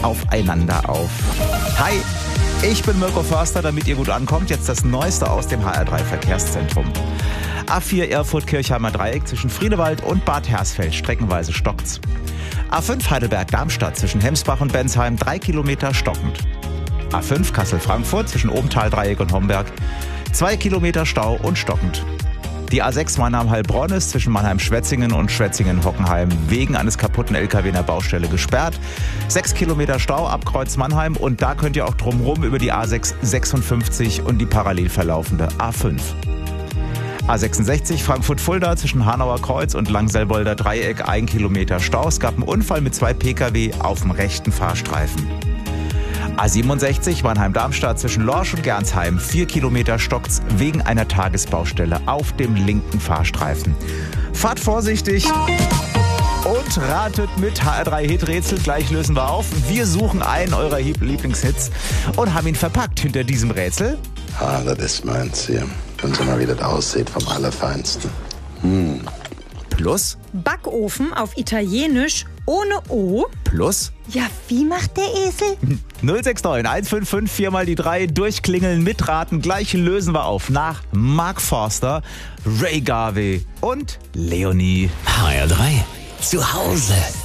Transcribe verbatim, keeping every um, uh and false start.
aufeinander auf. Hi, ich bin Mirko Förster, damit ihr gut ankommt. Jetzt das Neueste aus dem H R drei Verkehrszentrum. A vier Erfurt-Kirchheimer Dreieck zwischen Friedewald und Bad Hersfeld, streckenweise stockt's. A fünf Heidelberg-Darmstadt zwischen Hemsbach und Bensheim, drei Kilometer stockend. A fünf Kassel-Frankfurt zwischen Obenthal-Dreieck und Homberg, zwei Kilometer Stau und stockend. Die A sechs Mannheim-Heilbronn ist zwischen Mannheim-Schwetzingen und Schwetzingen-Hockenheim wegen eines kaputten L K W in der Baustelle gesperrt. Sechs Kilometer Stau ab Kreuz Mannheim und da könnt ihr auch drumherum über die A sechs sechsundfünfzig und die parallel verlaufende A fünf. A sechsundsechzig Frankfurt-Fulda zwischen Hanauer Kreuz und Langselbolder Dreieck, ein Kilometer Stau. Es gab einen Unfall mit zwei Pkw auf dem rechten Fahrstreifen. A siebenundsechzig Mannheim-Darmstadt zwischen Lorsch und Gernsheim, vier Kilometer stockt's wegen einer Tagesbaustelle auf dem linken Fahrstreifen. Fahrt vorsichtig und ratet mit H R drei Hit-Rätsel. Gleich lösen wir auf. Wir suchen einen eurer Lieblingshits und haben ihn verpackt hinter diesem Rätsel. Ah, das ist meins hier. Können Sie mal, wie das aussieht, vom Allerfeinsten. Hm. Plus? Backofen auf Italienisch ohne O. Plus? Ja, wie macht der Esel? null sechs neun eins fünf fünf vier mal die drei, durchklingeln, mitraten. Gleich lösen wir auf nach Mark Forster, Ray Garvey und Leonie. H R drei zu Hause.